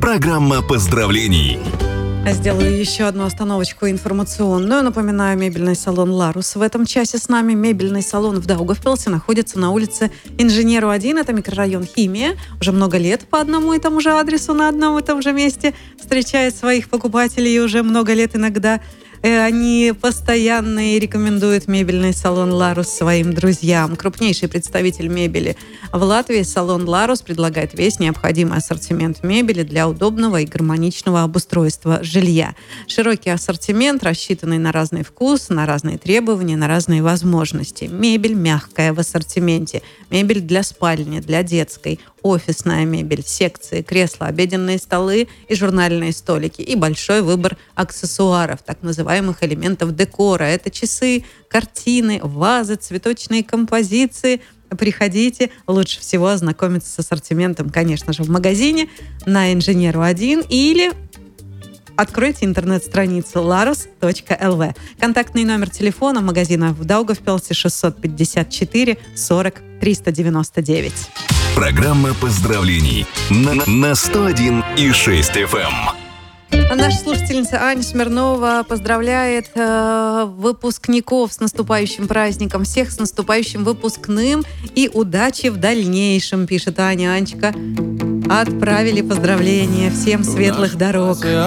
Программа поздравлений. Сделаю еще одну остановочку информационную. Напоминаю, мебельный салон «Ларус» в этом часе с нами. Мебельный салон в Даугавпилсе находится на улице Инженеру 1. Это микрорайон Химия. Уже много лет по одному и тому же адресу на одном и том же месте встречает своих покупателей. И уже много лет иногда они постоянно рекомендуют мебельный салон «Ларус» своим друзьям. Крупнейший представитель мебели в Латвии, салон «Ларус» предлагает весь необходимый ассортимент мебели для удобного и гармоничного обустройства жилья. Широкий ассортимент, рассчитанный на разный вкус, на разные требования, на разные возможности. Мебель мягкая в ассортименте, мебель для спальни, для детской, офисная мебель, секции, кресла, обеденные столы и журнальные столики. И большой выбор аксессуаров, так называемых элементов декора. Это часы, картины, вазы, цветочные композиции. Приходите. Лучше всего ознакомиться с ассортиментом, конечно же, в магазине на Инженеру 1 или откройте интернет-страницу larus.lv. Контактный номер телефона магазина в Даугавпилсе 654 40 399. Программа поздравлений на 101,6 FM. Наша слушательница Аня Смирнова поздравляет выпускников с наступающим праздником, всех с наступающим выпускным и удачи в дальнейшем, пишет Аня. Анечка, отправили поздравления, всем светлых дорог.